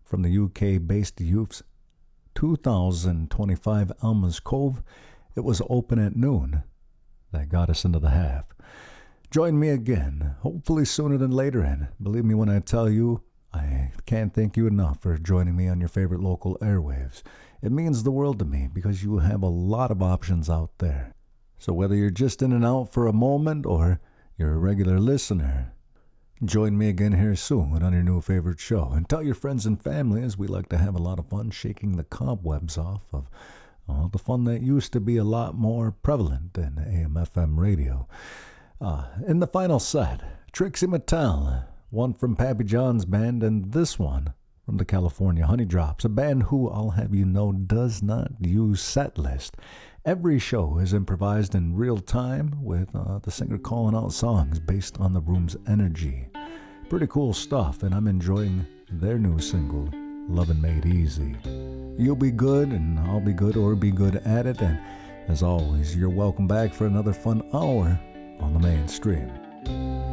from the UK-based Youth's 2025 Alma's Cove. It was open at noon. That got us into the half. Join me again, hopefully sooner than later, and believe me when I tell you, I can't thank you enough for joining me on your favorite local airwaves. It means the world to me because you have a lot of options out there. So whether you're just in and out for a moment or you're a regular listener, join me again here soon on your new favorite show. And tell your friends and family, as we like to have a lot of fun shaking the cobwebs off of the fun that used to be a lot more prevalent in AM/FM radio. In the final set, Trixie Mattel, one from Pappy John's band, and this one from the California Honey Drops, a band who, I'll have you know, does not use set list. Every show is improvised in real time with the singer calling out songs based on the room's energy. Pretty cool stuff, and I'm enjoying their new single, Lovin' Made Easy. You'll be good, and I'll be good or be good at it, and as always, you're welcome back for another fun hour on the mainstream.